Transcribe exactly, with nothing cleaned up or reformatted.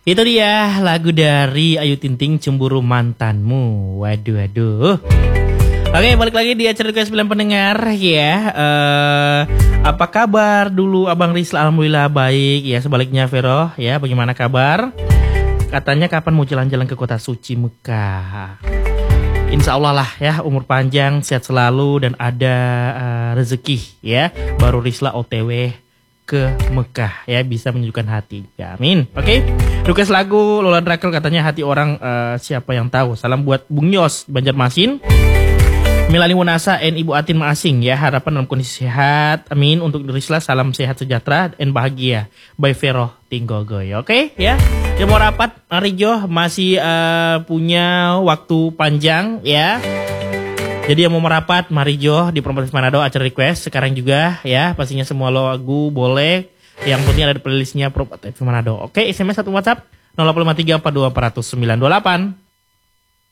Itu dia lagu dari Ayu Ting Ting, Cemburu Mantanmu. Waduh, waduh. Oke, balik lagi di acara Request Film Pendengar ya. Uh, apa kabar dulu Abang Rizla? Alhamdulillah baik ya. Sebaliknya Vero ya, bagaimana kabar? Katanya kapan mau jalan-jalan ke kota suci Mekah? Insya Allah lah ya, umur panjang, sehat selalu dan ada uh, rezeki ya. Baru Rizla O T W ke Mekah ya, bisa menunjukkan hati. Ya, amin. Oke. Request lagu Lola Drakel, katanya hati orang uh, siapa yang tahu. Salam buat Bung Yos Banjarmasin. Melani Munasa dan Ibu Atin Maasing ya, harapan dalam kondisi sehat, amin. Untuk Rizla salam sehat sejahtera dan bahagia. By Vero Tinggogoy. Oke ya. Yang mau rapat mari Jo, masih uh, punya waktu panjang ya. Jadi yang mau merapat mari Jo di Promosi Manado acara request sekarang juga ya. Pastinya semua lagu boleh. Yang penting ada playlistnya Promosi Manado. Oke, S M S satu WhatsApp nol delapan lima tiga empat dua empat nol sembilan dua delapan.